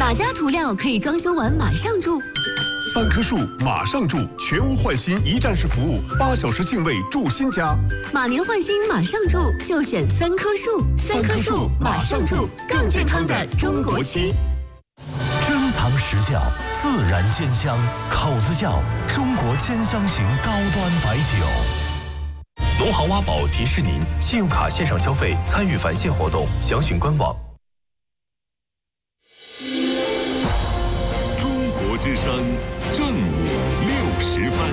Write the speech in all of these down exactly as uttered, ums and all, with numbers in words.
哪家涂料可以装修完马上住？ 三棵树马上住，全屋换新一站式服务，八小时净位住新家。 马年换新马上住，就选三棵树。三棵树马上住，更健康的中国漆。 珍藏实窖，自然鲜香，口子窖中国兼香型高端白酒。 农行挖宝提示您：信用卡线上消费参与返现活动，详询官网。 中国之声正午六时分。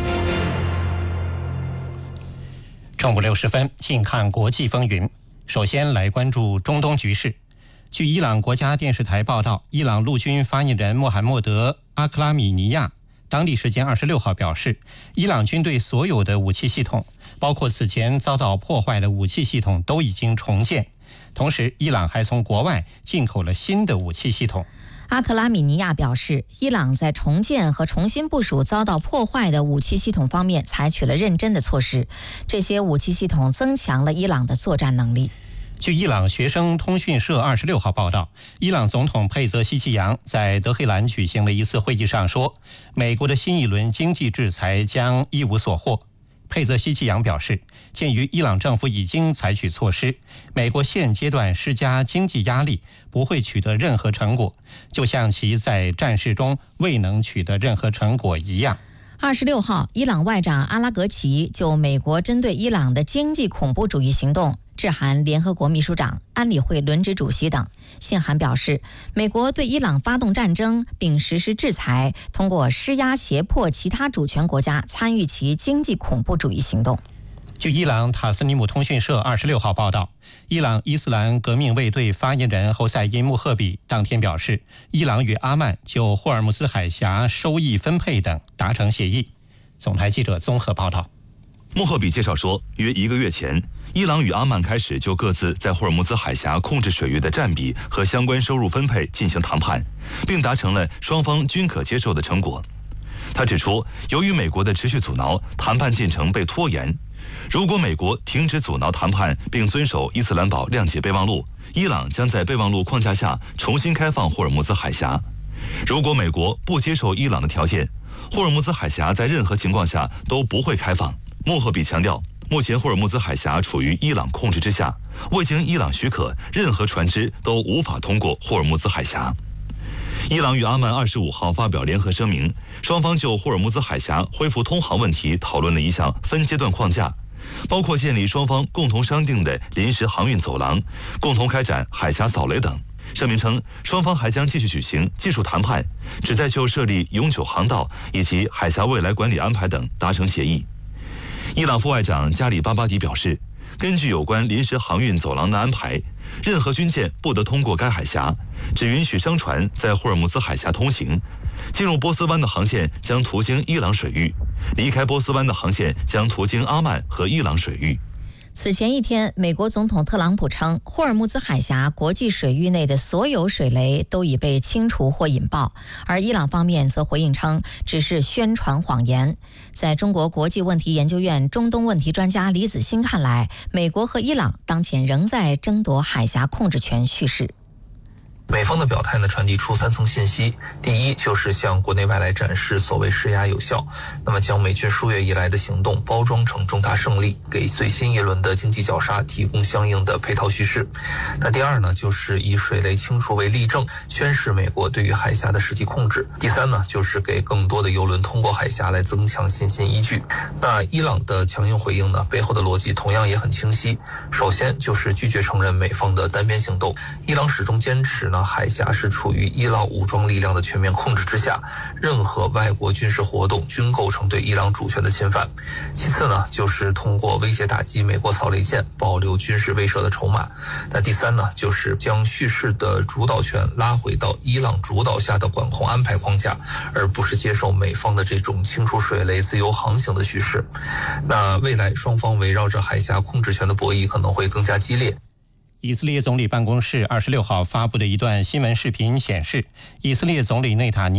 正午六十分，请看国际风云。首先来关注中东局势。据伊朗国家电视台报道，伊朗陆军发言人穆罕默德·阿克拉米尼亚当地时间二十六号表示，伊朗军队所有的武器系统，包括此前遭到破坏的武器系统，都已经重建。同时，伊朗还从国外进口了新的武器系统。 阿克拉米尼亚表示，伊朗在重建和重新部署遭到破坏的武器系统方面采取了认真的措施，这些武器系统增强了伊朗的作战能力。 据伊朗学生通讯社二十六号报道，伊朗总统佩泽希奇扬在德黑兰举行的一次会议上说，美国的新一轮经济制裁将一无所获。佩泽希奇扬表示，鉴于伊朗政府已经采取措施，美国现阶段施加经济压力不会取得任何成果，就像其在战事中未能取得任何成果一样。 二十六号，伊朗外长阿拉格齐就美国针对伊朗的经济恐怖主义行动致函联合国秘书长、安理会轮值主席等。信函表示，美国对伊朗发动战争并实施制裁，通过施压胁迫其他主权国家参与其经济恐怖主义行动。 据伊朗塔斯尼姆通讯社二十六号报道，伊朗伊斯兰革命卫队发言人侯赛因穆赫比当天表示，伊朗与阿曼就霍尔木兹海峡收益分配等达成协议。总台记者综合报道。 穆赫比介绍说，约一个月前，伊朗与阿曼开始就各自在霍尔木兹海峡控制水域的占比和相关收入分配进行谈判，并达成了双方均可接受的成果。他指出，由于美国的持续阻挠，谈判进程被拖延。如果美国停止阻挠谈判并遵守伊斯兰堡谅解备忘录，伊朗将在备忘录框架下重新开放霍尔木兹海峡。如果美国不接受伊朗的条件，霍尔木兹海峡在任何情况下都不会开放。穆赫比强调，目前霍尔木兹海峡处于伊朗控制之下，未经伊朗许可，任何船只都无法通过霍尔木兹海峡。伊朗与阿曼二十五号发表联合声明，双方就霍尔木兹海峡恢复通航问题讨论了一项分阶段框架，包括建立双方共同商定的临时航运走廊，共同开展海峡扫雷等。声明称，双方还将继续举行技术谈判，旨在就设立永久航道以及海峡未来管理安排等达成协议。伊朗副外长加里巴巴迪表示，根据有关临时航运走廊的安排，任何军舰不得通过该海峡，只允许商船在霍尔木兹海峡通行。进入波斯湾的航线将途经伊朗水域，离开波斯湾的航线将途经阿曼和伊朗水域。 此前一天，美国总统特朗普称，霍尔木兹海峡国际水域内的所有水雷都已被清除或引爆，而伊朗方面则回应称，只是宣传谎言。在中国国际问题研究院中东问题专家李子欣看来，美国和伊朗当前仍在争夺海峡控制权叙事。 美方的表态呢，传递出三层信息。第一，就是向国内外来展示所谓施压有效，那么将美军数月以来的行动包装成重大胜利，给最新一轮的经济绞杀提供相应的配套叙事。那第二呢，就是以水雷清除为例证，宣示美国对于海峡的实际控制。第三呢，就是给更多的油轮通过海峡来增强信心依据。那伊朗的强硬回应呢，背后的逻辑同样也很清晰。首先就是拒绝承认美方的单边行动，伊朗始终坚持呢，海峡是处于伊朗武装力量的全面控制之下，任何外国军事活动均构成对伊朗主权的侵犯。其次呢，就是通过威胁打击美国扫雷舰，保留军事威慑的筹码。那第三呢，就是将叙事的主导权拉回到伊朗主导下的管控安排框架，而不是接受美方的这种清除水雷、自由航行的叙事。那未来双方围绕着海峡控制权的博弈可能会更加激烈。 以色列总理办公室二十六号发布的一段新闻视频显示，以色列总理内塔尼